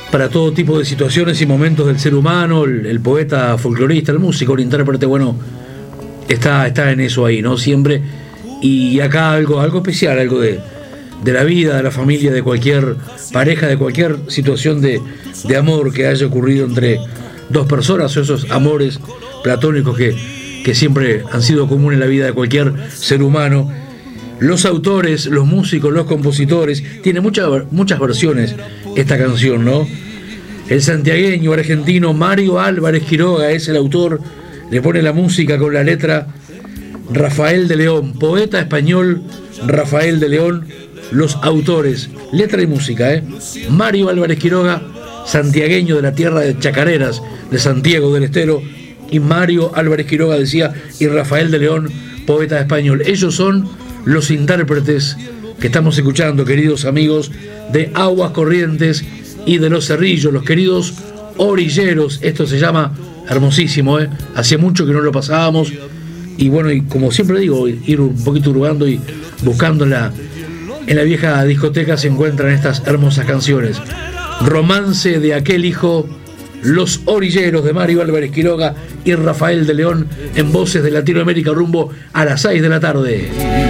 para todo tipo de situaciones y momentos del ser humano, el poeta folclorista, el músico, el intérprete, bueno, está en eso ahí, ¿no? Siempre. Y acá algo especial, algo de la vida, de la familia, de cualquier pareja, de cualquier situación de amor que haya ocurrido entre dos personas, o esos amores platónicos que siempre han sido comunes en la vida de cualquier ser humano. Los autores, los músicos, los compositores, tiene muchas versiones esta canción, ¿no? El santiagueño argentino Mario Álvarez Quiroga es el autor, le pone la música con la letra Rafael de León, poeta español Rafael de León, los autores, letra y música, Mario Álvarez Quiroga, santiagueño de la tierra de chacareras de Santiago del Estero, y Mario Álvarez Quiroga decía, y Rafael de León, poeta español. Ellos son los intérpretes que estamos escuchando, queridos amigos de Aguas Corrientes y de Los Cerrillos, los queridos orilleros. Esto se llama hermosísimo, hacía mucho que no lo pasábamos, y bueno, y como siempre digo, ir un poquito hurgando y buscando en la vieja discoteca se encuentran estas hermosas canciones. Romance de aquel hijo, Los Orilleros de Mario Álvarez Quiroga y Rafael de León en Voces de Latinoamérica, rumbo a las 6 de la tarde.